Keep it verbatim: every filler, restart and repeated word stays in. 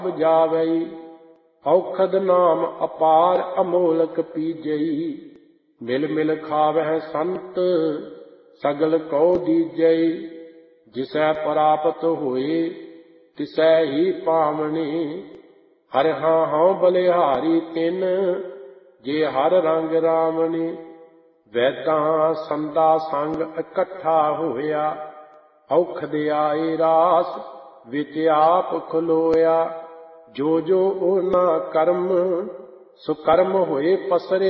ਜਾਵਈ। ਔਖਦ ਨਾਮ ਅਪਾਰ ਅਮੋਲਕ ਪੀਜਈ। ਮਿਲ ਮਿਲ ਖਾਵਹਿ ਸੰਤ ਸਗਲ ਕਉ ਦੀਜਈ। ਜਿਸੈ ਪ੍ਰਾਪਤ ਹੋਏ ਤਿਸੈ ਹੀ ਪਾਵਣੀ। ਹਰਿ ਹਾਂ ਹਉ ਬਲਿਹਾਰੀ ਤਿਨ ਜੇ ਹਰ ਰੰਗ ਰਾਵਣੀ। ਵੈਦਾਂ ਸੰਦਾ ਸੰਗ ਇਕੱਠਾ ਹੋਇਆ। ਔਖਦ ਆਏ ਰਾਸ ਵਿੱਚ ਆਪ ਖਲੋਇਆ। ਜੋ ਜੋ ਉਹਨਾਂ ਕਰਮ ਸੁਕਰਮ ਹੋਏ ਪਸਰੇ।